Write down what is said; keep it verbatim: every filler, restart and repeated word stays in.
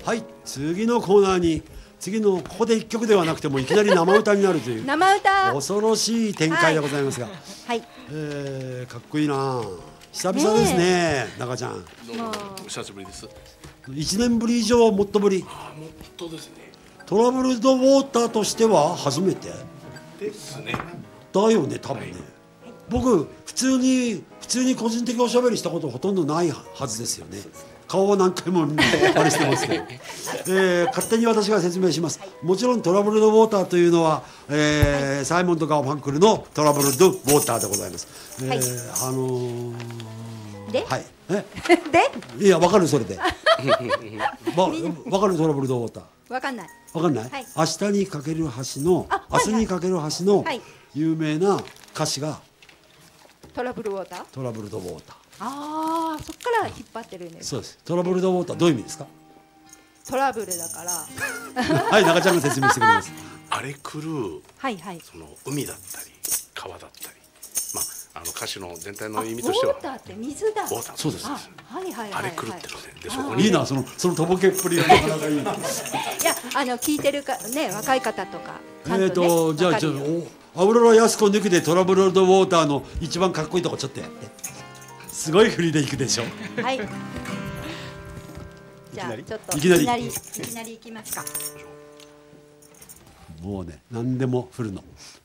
はい、次のコーナーに次のここで一曲ではなくてもいきなり生歌になるという生歌恐ろしい展開でございますが、 はい、 えー、かっこいいな。久々ですね、中ちゃん。 どうもお久しぶりです。 いちねんぶり以上もっとぶり。 ああ、もっとですね。 トラブルドウォーターとしては初めてですね。 だよね、多分ね。僕普通に普通に個人的おしゃべりしたことほとんどないはずですよね。顔は何回もあれしてますけど、えー、勝手に私が説明します。もちろんトラブルドウォーターというのは、えー、サイモンとガーファンクルのトラブルドウォーターでございます。えーはい、 あのー、 で、 はい、えでいや、わかる、それでわわかる、トラブルドウォーターわかんない。 わかんない、はい、明日にかける橋の、 あ、 明日にかける橋のはい有名な歌詞がトラブルウォーター。 トラブルドウォーター。 ああ、そっから引っ張ってるんです。 そうです。トラブルドウォーターどういう意味ですか？ トラブルだからはい、中ちゃんが説明してくれます。 荒れ狂う、 はいはい、 その海だったり川だったり、まああの歌詞の全体の意味としてはウォーターって水だ。 ウォーター、 そうです。 あ、はいはいはいはい。 荒れ狂ってるね。でそこいいにな、そのそのとぼけっぷりがなかなかいい。 いや、あの聞いてるかね、若い方とかちゃんとね。 えっとじゃあちょっわかるよとアウロラヤスコ抜きでトラブルドウォーターの一番かっこいいとこちょっとやって。すごい振りでいくでしょ。 はい。じゃあちょっといきなりいきなりいきなりいきますか。 もうね、何でも振るの。